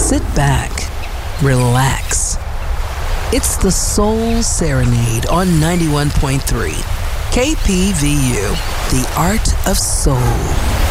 sit back, relax. It's the Soul Serenade on 91.3 KPVU, the art of soul.